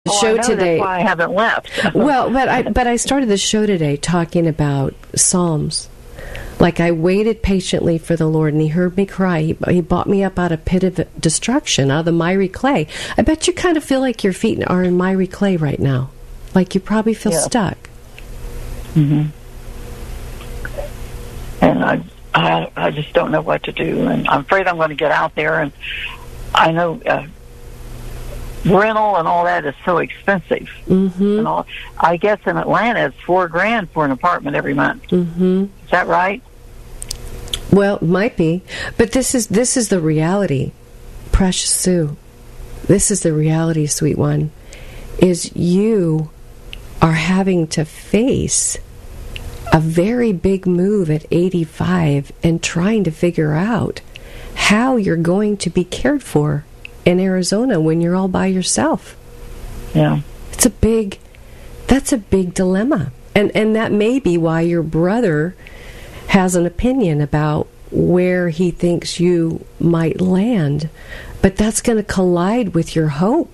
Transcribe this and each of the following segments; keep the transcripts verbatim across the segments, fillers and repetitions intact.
the oh, show I know, today. That's why I haven't left. well, but I but I started the show today talking about Psalms. Like I waited patiently for the Lord, and He heard me cry. He, he brought me up out of pit of destruction, out of the miry clay. I bet you kind of feel like your feet are in miry clay right now. Like you probably feel yeah. stuck. Mm-hmm. And I, I, I just don't know what to do, and I'm afraid I'm going to get out there. And I know uh, rental and all that is so expensive. Mm-hmm. And all, I guess in Atlanta it's four grand for an apartment every month. Mm-hmm. Is that right? Well, it might be, but this is this is the reality, precious Sue. This is the reality, sweet one, is you are having to face a very big move at eighty-five and trying to figure out how you're going to be cared for in Arizona when you're all by yourself. Yeah. It's a big, that's a big dilemma. And and that may be why your brother has an opinion about where he thinks you might land, but that's going to collide with your hope.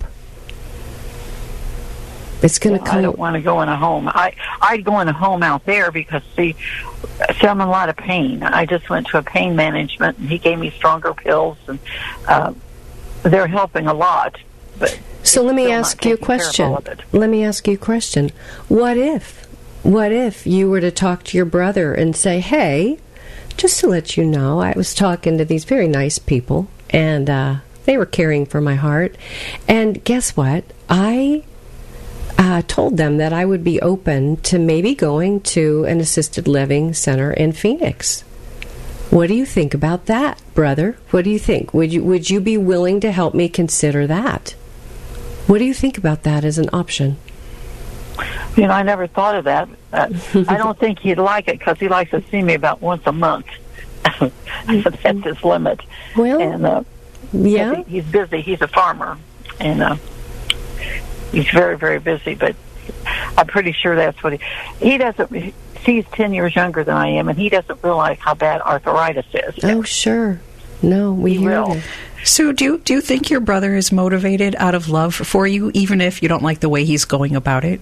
It's going to well, come. I don't want to go in a home. I, I'd go in a home out there because, see, see, I'm in a lot of pain. I just went to a pain management, and he gave me stronger pills, and uh, they're helping a lot. But so let me ask you a question. Let me ask you a question. What if, what if you were to talk to your brother and say, hey, just to let you know, I was talking to these very nice people, and uh, they were caring for my heart, and guess what? I... Uh, told them that I would be open to maybe going to an assisted living center in Phoenix. What do you think about that, brother? What do you think? Would you would you be willing to help me consider that? What do you think about that as an option? You know, I never thought of that. Uh, I don't think he'd like it because he likes to see me about once a month. That's his limit. Well, and uh, yeah, he's busy. He's a farmer, and uh, he's very, very busy, but I'm pretty sure that's what he... He doesn't... He's ten years younger than I am, and he doesn't realize how bad arthritis is. Oh, sure. No, we he hear will. you. Sue, do you, do you think your brother is motivated out of love for you, even if you don't like the way he's going about it?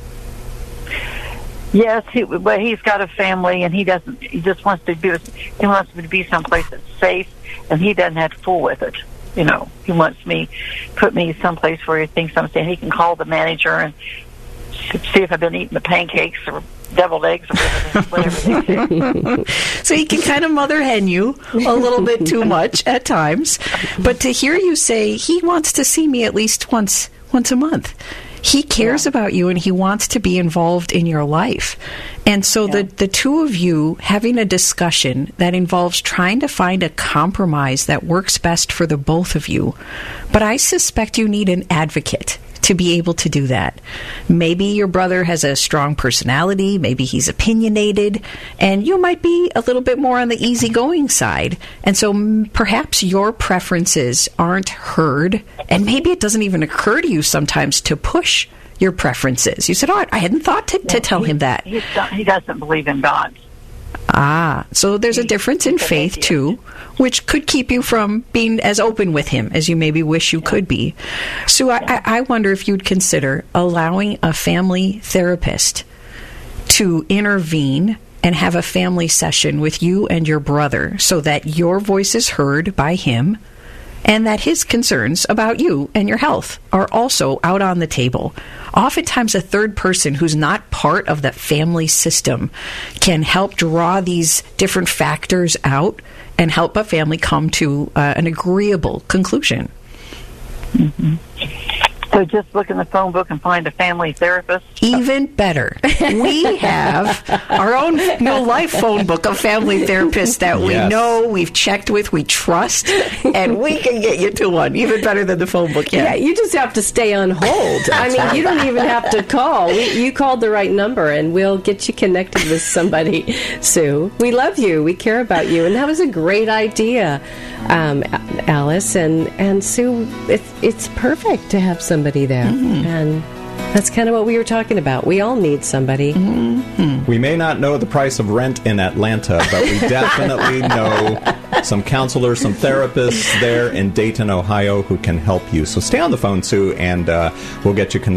Yes, he, but he's got a family, and he doesn't... He just wants to be... He wants me to be someplace that's safe, and he doesn't have to fool with it. You know, he wants me, put me someplace where he thinks I'm saying he can call the manager and see if I've been eating the pancakes or deviled eggs or whatever they say. So he can kind of mother hen you a little bit too much at times. But to hear you say he wants to see me at least once once a month. He cares yeah. about you, and he wants to be involved in your life. And so yeah. the, the two of you having a discussion that involves trying to find a compromise that works best for the both of you. But I suspect you need an advocate to be able to do that. Maybe your brother has a strong personality, maybe he's opinionated, and you might be a little bit more on the easygoing side. And so m- perhaps your preferences aren't heard, and maybe it doesn't even occur to you sometimes to push your preferences. You said, oh, I hadn't thought to, to yeah, tell he, him that. He, he doesn't believe in God. Ah, so there's a difference in faith, too, which could keep you from being as open with him as you maybe wish you yeah. could be. So I, I wonder if you'd consider allowing a family therapist to intervene and have a family session with you and your brother so that your voice is heard by him and that his concerns about you and your health are also out on the table. Oftentimes, a third person who's not part of the family system can help draw these different factors out and help a family come to uh, an agreeable conclusion. Mm-hmm. So just look in the phone book and find a family therapist? Even better. We have our own New Life phone book of family therapists that we yes. know, we've checked with, we trust, and we can get you to one. Even better than the phone book. Yeah, yeah you just have to stay on hold. I mean, you don't even have to call. We, you called the right number, and we'll get you connected with somebody, Sue. We love you. We care about you. And that was a great idea, um, Alice. And, and Sue, it's, it's perfect to have somebody there. Mm-hmm. And that's kind of what we were talking about. We all need somebody. Mm-hmm. We may not know the price of rent in Atlanta, but we definitely know some counselors, some therapists there in Dayton, Ohio who can help you. So stay on the phone, Sue, and uh, we'll get you connected.